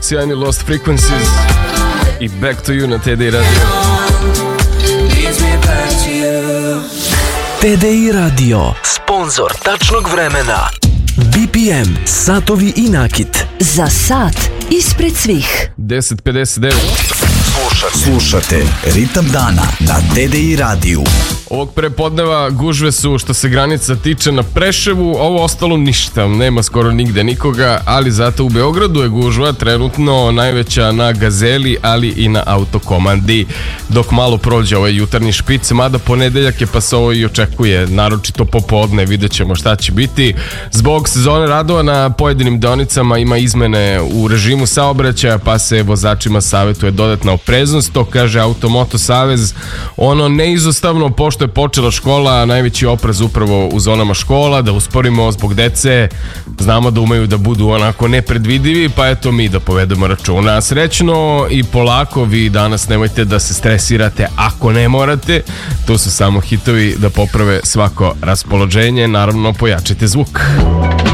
sjajni Lost Frequencies i Back to You na TDI Radio. TDI Radio, sponzor tačnog vremena. BPM, satovi i nakit. Za sat ispred svih. 10:59. Slušate Ritam dana na TDI radiju. Ovog prepodneva gužve su, što se granica tiče, na Preševu, ovo ostalo ništa, nema skoro nigde nikoga, ali zato u Beogradu je gužva trenutno najveća na Gazeli, ali i na Autokomandi, dok malo prođe ovaj jutarnji špic, mada ponedeljak je pa se ovo i očekuje, naročito popodne, vidjet ćemo šta će biti. Zbog sezone radova na pojedinim deonicama ima izmene u režimu saobraćaja, pa se vozačima savjetuje dodatna opreznost, to kaže Automoto Savez. Ono neizostavno, pošto je počela škola, najveći oprez upravo u zonama škola, da usporimo zbog dece, znamo da umeju da budu onako nepredvidivi, pa eto mi da povedemo računa. Srećno i polako, vi danas nemojte da se stresirate ako ne morate, to su samo hitovi da poprave svako raspoloženje, naravno pojačajte zvuk.